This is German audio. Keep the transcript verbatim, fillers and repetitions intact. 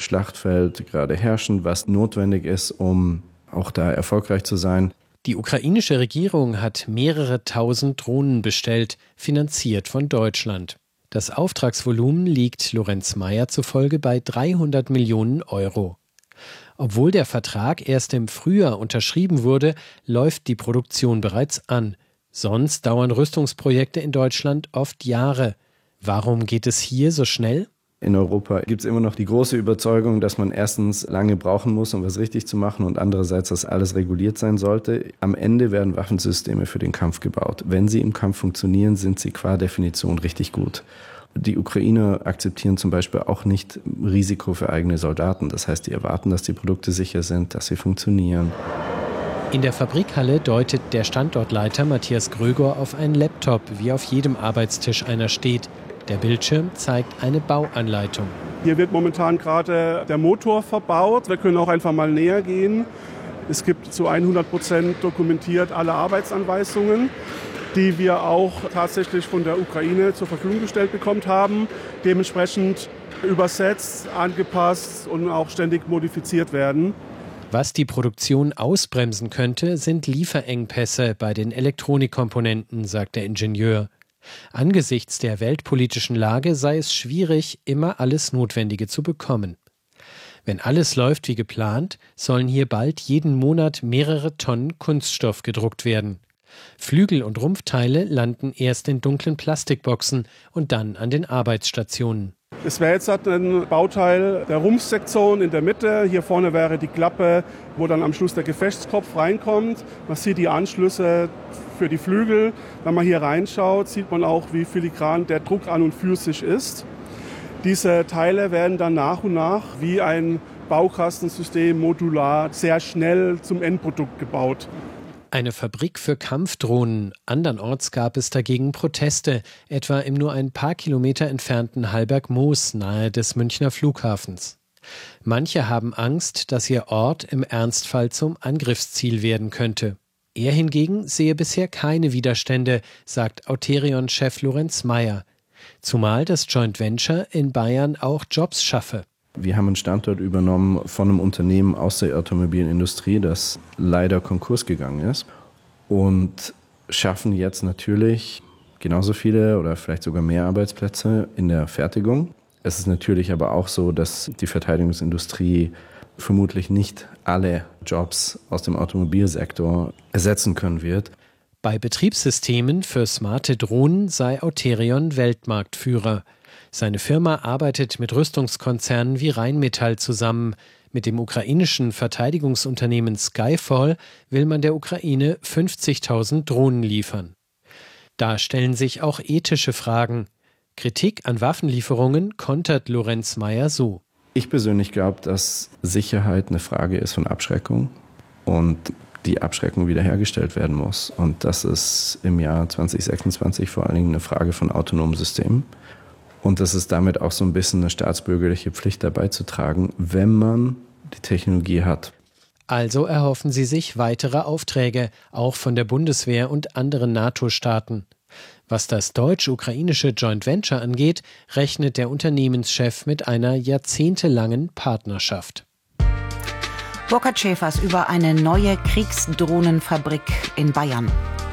Schlachtfeld gerade herrschen, was notwendig ist, um auch da erfolgreich zu sein. Die ukrainische Regierung hat mehrere tausend Drohnen bestellt, finanziert von Deutschland. Das Auftragsvolumen liegt Lorenz Mayer zufolge bei dreihundert Millionen Euro. Obwohl der Vertrag erst im Frühjahr unterschrieben wurde, läuft die Produktion bereits an. Sonst dauern Rüstungsprojekte in Deutschland oft Jahre. Warum geht es hier so schnell? In Europa gibt es immer noch die große Überzeugung, dass man erstens lange brauchen muss, um was richtig zu machen und andererseits, dass alles reguliert sein sollte. Am Ende werden Waffensysteme für den Kampf gebaut. Wenn sie im Kampf funktionieren, sind sie qua Definition richtig gut. Die Ukrainer akzeptieren zum Beispiel auch nicht Risiko für eigene Soldaten. Das heißt, die erwarten, dass die Produkte sicher sind, dass sie funktionieren. In der Fabrikhalle deutet der Standortleiter Matthias Gröger auf einen Laptop, wie auf jedem Arbeitstisch einer steht. Der Bildschirm zeigt eine Bauanleitung. Hier wird momentan gerade der Motor verbaut. Wir können auch einfach mal näher gehen. Es gibt zu hundert Prozent dokumentiert alle Arbeitsanweisungen, die wir auch tatsächlich von der Ukraine zur Verfügung gestellt bekommen haben. Dementsprechend übersetzt, angepasst und auch ständig modifiziert werden. Was die Produktion ausbremsen könnte, sind Lieferengpässe bei den Elektronikkomponenten, sagt der Ingenieur. Angesichts der weltpolitischen Lage sei es schwierig, immer alles Notwendige zu bekommen. Wenn alles läuft wie geplant, sollen hier bald jeden Monat mehrere Tonnen Kunststoff gedruckt werden. Flügel und Rumpfteile landen erst in dunklen Plastikboxen und dann an den Arbeitsstationen. Es wäre jetzt ein Bauteil der Rumpfsektion in der Mitte. Hier vorne wäre die Klappe, wo dann am Schluss der Gefechtskopf reinkommt. Man sieht die Anschlüsse für die Flügel. Wenn man hier reinschaut, sieht man auch, wie filigran der Druck an und für sich ist. Diese Teile werden dann nach und nach wie ein Baukastensystem modular sehr schnell zum Endprodukt gebaut. Eine Fabrik für Kampfdrohnen. Andernorts gab es dagegen Proteste, etwa im nur ein paar Kilometer entfernten Hallberg-Moos nahe des Münchner Flughafens. Manche haben Angst, dass ihr Ort im Ernstfall zum Angriffsziel werden könnte. Er hingegen sehe bisher keine Widerstände, sagt Auterion-Chef Lorenz Mayer. Zumal das Joint Venture in Bayern auch Jobs schaffe. Wir haben einen Standort übernommen von einem Unternehmen aus der Automobilindustrie, das leider Konkurs gegangen ist, und schaffen jetzt natürlich genauso viele oder vielleicht sogar mehr Arbeitsplätze in der Fertigung. Es ist natürlich aber auch so, dass die Verteidigungsindustrie vermutlich nicht alle Jobs aus dem Automobilsektor ersetzen können wird. Bei Betriebssystemen für smarte Drohnen sei Auterion Weltmarktführer. Seine Firma arbeitet mit Rüstungskonzernen wie Rheinmetall zusammen. Mit dem ukrainischen Verteidigungsunternehmen Skyfall will man der Ukraine fünfzigtausend Drohnen liefern. Da stellen sich auch ethische Fragen. Kritik an Waffenlieferungen kontert Lorenz Mayer so. Ich persönlich glaube, dass Sicherheit eine Frage ist von Abschreckung und die Abschreckung wiederhergestellt werden muss. Und das ist im Jahr zwanzig sechsundzwanzig vor allen Dingen eine Frage von autonomen Systemen. Und das ist damit auch so ein bisschen eine staatsbürgerliche Pflicht, dabei beizutragen, wenn man die Technologie hat. Also erhoffen sie sich weitere Aufträge, auch von der Bundeswehr und anderen NATO-Staaten. Was das deutsch-ukrainische Joint Venture angeht, rechnet der Unternehmenschef mit einer jahrzehntelangen Partnerschaft. Burkhard Schäfers über eine neue Kriegsdrohnenfabrik in Bayern.